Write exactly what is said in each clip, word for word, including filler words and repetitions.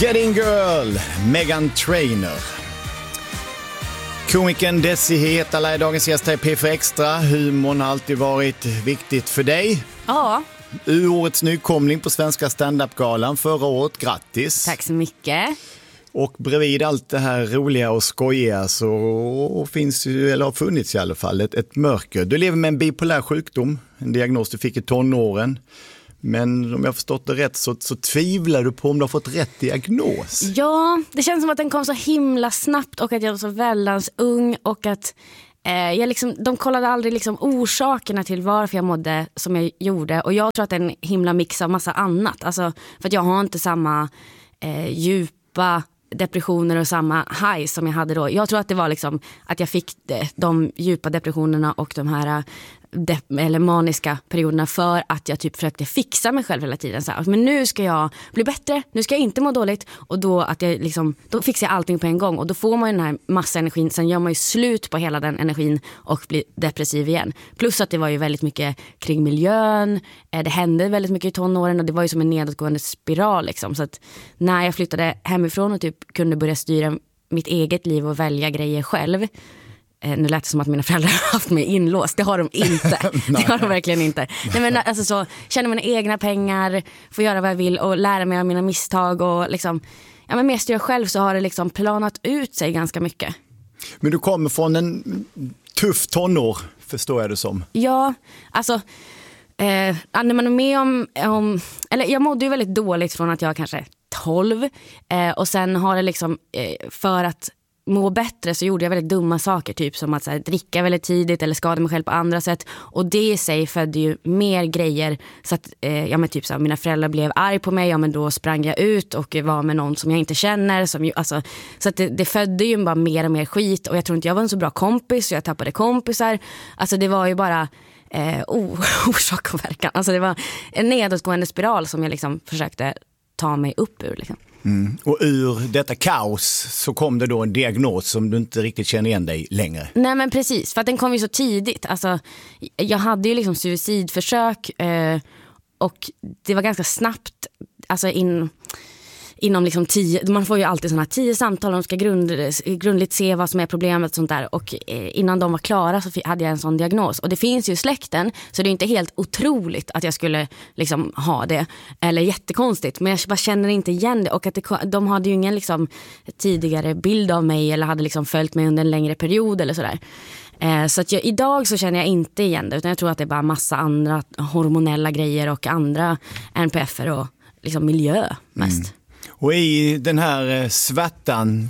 Getting Girl, Meghan Trainor. Komikern Desi Hetala är dagens gäst här i P fyra Extra. Humorn har alltid varit viktigt för dig. Ja. Årets nykomling på Svenska stand-up-galan förra året. Grattis! Tack så mycket. Och bredvid allt det här roliga och skojiga så finns ju, eller har funnits i alla fall, ett, ett mörker. Du lever med en bipolär sjukdom, en diagnos du fick i tonåren. Men om jag har förstått det rätt så, så tvivlar du på om du har fått rätt diagnos. Ja, det känns som att den kom så himla snabbt och att jag var så väldans ung och att eh, jag liksom, de kollade aldrig liksom orsakerna till varför jag mådde som jag gjorde. Och jag tror att det är en himla mix av massa annat. Alltså, för att jag har inte samma eh, djupa depressioner och samma high som jag hade då. Jag tror att det var liksom att jag fick det, de djupa depressionerna och de här de, eller maniska perioderna för att jag typ försökte fixa mig själv hela tiden. Så här, men nu ska jag bli bättre, nu ska jag inte må dåligt. Och då, att jag liksom, då fixar jag allting på en gång. Och då får man ju den här massa energin. Sen gör man ju slut på hela den energin och blir depressiv igen. Plus att det var ju väldigt mycket kring miljön. Det hände väldigt mycket i tonåren och det var ju som en nedåtgående spiral. Liksom. Så att när jag flyttade hemifrån och typ kunde börja styra mitt eget liv och välja grejer själv. Eh, nu lät det som att mina föräldrar har haft mig inlåst. Det har de inte. Det har de verkligen inte. Nej, men alltså så, känna mina egna pengar, få göra vad jag vill och lära mig av mina misstag och liksom, ja, men mest jag själv så har det liksom planat ut sig ganska mycket. Men du kommer från en tuff tonår, förstår jag det som. Ja, alltså eh, när man är med om, om eller jag mådde ju väldigt dåligt från att jag kanske tolv eh, och sen har det liksom eh, för att må bättre så gjorde jag väldigt dumma saker, typ som att så här, dricka väldigt tidigt eller skada mig själv på andra sätt, och det i sig födde ju mer grejer så att eh, ja, men typ så här, mina föräldrar blev arg på mig, ja, men då sprang jag ut och var med någon som jag inte känner som ju, alltså, så att det, det födde ju bara mer och mer skit och jag tror inte jag var en så bra kompis så jag tappade kompisar, alltså det var ju bara eh, oh, orsak och verkan, alltså det var en nedåtgående spiral som jag liksom försökte ta mig upp ur liksom. Mm. Och ur detta kaos så kom det då en diagnos som du inte riktigt känner igen dig längre. Nej, men precis, för att den kom ju så tidigt. Alltså, jag hade ju liksom suicidförsök eh, och det var ganska snabbt, alltså in, inom liksom tio, man får ju alltid sådana tio samtal, de ska grund, grundligt se vad som är problemet och sånt där, och eh, innan de var klara så hade jag en sån diagnos, och det finns ju i släkten så det är inte helt otroligt att jag skulle liksom ha det, eller jättekonstigt, men jag bara känner inte igen det, och att det, de hade ju ingen liksom tidigare bild av mig eller hade liksom följt mig under en längre period eller sådär. Eh, så att jag, idag så känner jag inte igen det, utan jag tror att det är bara massa andra hormonella grejer och andra N P F-er och liksom miljö mest. Mm. Och i den här svärtan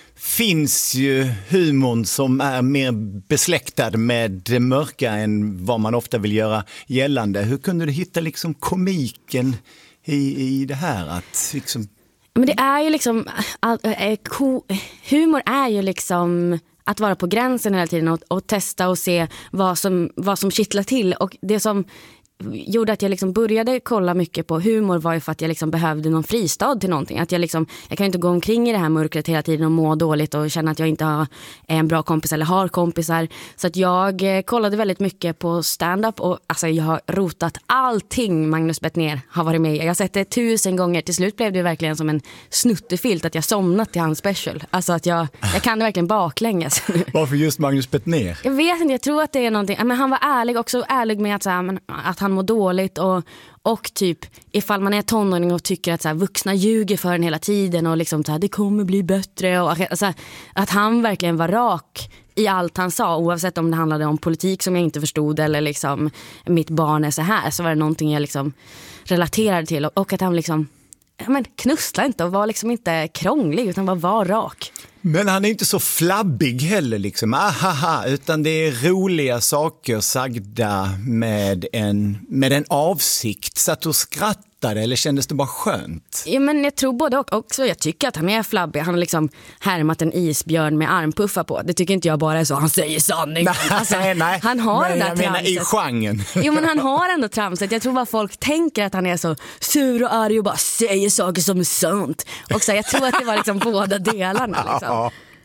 finns ju humorn som är mer besläktad med det mörka än vad man ofta vill göra gällande. Hur kunde du hitta liksom komiken i, i det här? Att liksom... Men det är ju liksom, all, äh, ko, humor är ju liksom att vara på gränsen hela tiden och, och testa och se vad som, vad som kittlar till, och det som gjorde att jag liksom började kolla mycket på humor var ju för att jag liksom behövde någon fristad till någonting. Att jag liksom, jag kan inte gå omkring i det här mörkret hela tiden och må dåligt och känna att jag inte har en bra kompis eller har kompisar. Så att jag kollade väldigt mycket på stand-up, och alltså jag har rotat allting Magnus Bettner har varit med i. Jag har sett det tusen gånger. Till slut blev det verkligen som en snuttefilt att jag somnat till hans special. Alltså att jag, jag kan det verkligen baklänges. Varför just Magnus Bettner? Jag vet inte, jag tror att det är någonting. Men han var ärlig, också ärlig med att, så här, men, att han mår dåligt, och, och typ ifall man är tonåring och tycker att så här, vuxna ljuger för en hela tiden och liksom så här, det kommer bli bättre, och alltså, att han verkligen var rak i allt han sa, oavsett om det handlade om politik som jag inte förstod eller liksom mitt barn är så här, så var det någonting jag liksom relaterade till, och, och att han liksom ja, men knussla inte och var liksom inte krånglig utan bara var rak. Men han är inte så flabbig heller liksom, ahaha, utan det är roliga saker sagda med en, med en avsikt. Så att du skrattade, eller kändes det bara skönt? Ja, men jag tror både och också. Jag tycker att han är flabbig. Han har liksom härmat en isbjörn med armpuffar på. Det tycker inte jag bara är så. Han säger sanning. Nej, alltså, nej. Han har men det där jag menar tramset. I genren. Jo, men han har ändå tramset. Jag tror bara folk tänker att han är så sur och arg och bara säger saker som är sant. Och så, jag tror att det var liksom båda delarna liksom.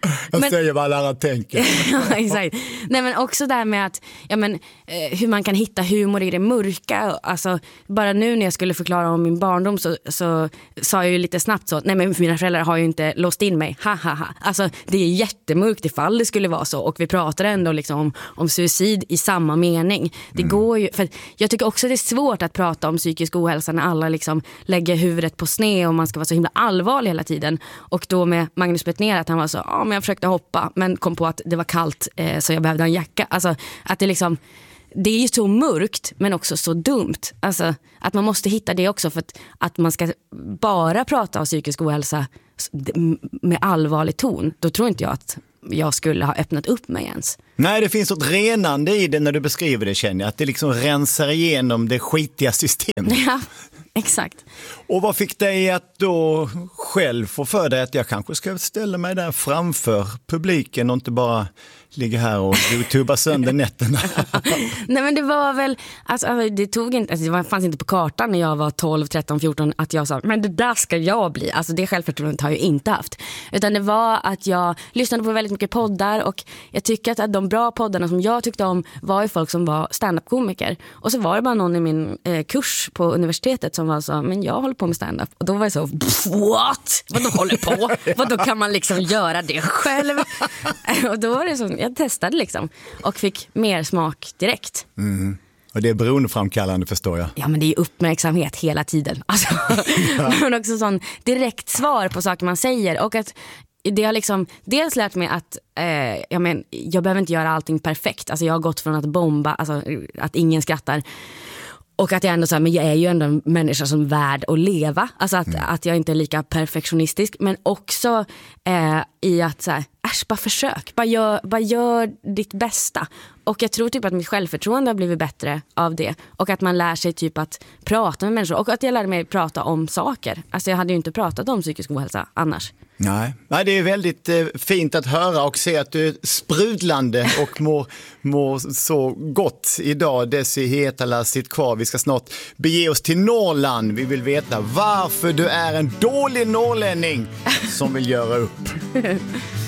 Jag men, säger vad alla andra tänker. Ja, exakt. Nej, men också där med att ja, men, eh, hur man kan hitta humor i det mörka. Alltså, bara nu när jag skulle förklara om min barndom så, så sa jag ju lite snabbt så, nej men mina föräldrar har ju inte låst in mig. Ha, ha, ha. Alltså, det är jättemörkt ifall det skulle vara så. Och vi pratar ändå liksom om, om suicid i samma mening. Det mm. går ju, för jag tycker också det är svårt att prata om psykisk ohälsa när alla liksom lägger huvudet på sned och man ska vara så himla allvarlig hela tiden. Och då med Magnus Bettner att han var så, ja men jag försökte hoppa men kom på att det var kallt eh, så jag behövde en jacka. Alltså att det liksom, det är ju så mörkt men också så dumt. Alltså att man måste hitta det också för att, att man ska bara prata om psykisk ohälsa med allvarlig ton. Då tror inte jag att jag skulle ha öppnat upp mig ens. Nej, det finns ett renande i det när du beskriver det, känner jag. Att det liksom rensar igenom det skitiga systemet. Ja, exakt. Och vad fick dig att då själv få för dig att jag kanske ska ställa mig där framför publiken och inte bara ligga här och youtuba sönder nätterna? Nej, men det var väl, alltså, det tog inte, alltså, det fanns inte på kartan när jag var tolv, tretton, fjorton att jag sa, men det där ska jag bli. Alltså det självförtroendet har jag inte haft. Utan det var att jag lyssnade på väldigt mycket poddar och jag tycker att de bra poddarna som jag tyckte om var ju folk som var stand-up-komiker. Och så var det bara någon i min eh, kurs på universitetet som var så, men jag håller på med stand-up. Och då var jag så, what? Vad då håller på? Vad då kan man liksom göra det själv? Och då var det så, jag testade liksom och fick mer smak direkt. Mm. Och det är beroendeframkallande, förstår jag. Ja, men det är uppmärksamhet hela tiden. Alltså, ja. Men också sån direkt svar på saker man säger. Och att det har liksom dels lärt mig att eh, jag, men, jag behöver inte göra allting perfekt. Alltså jag har gått från att bomba, alltså att ingen skrattar. Och att jag ändå så här, men jag är ju ändå en människa som är värd att leva. Alltså att, mm. att jag inte är lika perfektionistisk. Men också eh, i att så här, äsch, bara försök. Bara gör, bara gör ditt bästa. Och jag tror typ att mitt självförtroende har blivit bättre av det. Och att man lär sig typ att prata med människor. Och att jag lärde mig prata om saker. Alltså jag hade ju inte pratat om psykisk ohälsa annars. Nej, Nej det är väldigt eh, fint att höra och se att du är sprudlande och mår, mår så gott idag. Desi Hetala, sitt kvar. Vi ska snart bege oss till Norrland. Vi vill veta varför du är en dålig norrlänning som vill göra upp.